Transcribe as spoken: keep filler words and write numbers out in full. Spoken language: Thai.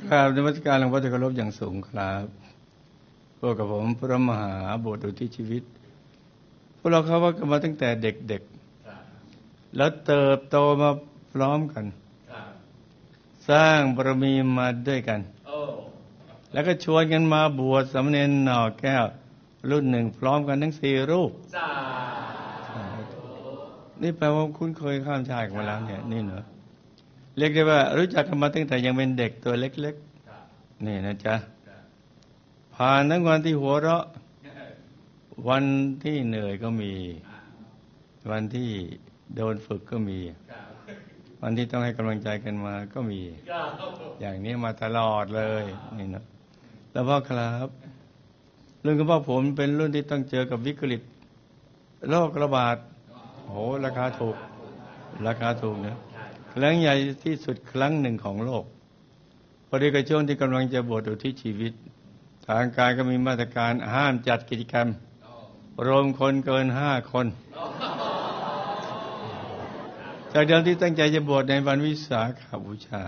ราบนมัสการหลวงพ่อที่เคารพอย่างสูงครับพวกกับผมพระมหาบุตรอุทิศชีวิตพวกเราเข้าวัดกันมาตั้งแต่เด็กๆแล้วเติบโตมาพร้อมกันสร้างบารมีมาด้วยกันแล้วก็ชวนกันมาบวชสามเณรหน่อแก้วรุ่นหนึ่งพร้อมกันทั้งสี่รูปนี่แปลว่าคุ้นเคยข้ามชาติกันมาแล้วเนี่ยนี่เนอะเรียกได้ว่ารู้จักกันมาตั้งแต่ยังเป็นเด็กตัวเล็กๆนี่นะจ๊ะผ่านทั้งวันที่หัวเราะวันที่เหนื่อยก็มีวันที่โดนฝึกก็มีวันที่ต้องให้กำลังใจกันมาก็มีอย่างนี้มาตลอดเลยนี่นะแล้วพ่อครับรุ่นของพ่อผมเป็นรุ่นที่ต้องเจอกับวิกฤตโรคระบาดโหราคาถูกราคาถูกนะครั้งใหญ่ที่สุดครั้งหนึ่งของโลกพอดีกับช่วงที่กำลังจะบวชอุทิศชีวิตทางการก็มีมาตรการห้ามจัดกิจกรรมรวมคนเกินห้าคนจากเดิมที่ตั้งใจจะบวชในวันวิสาขบูชา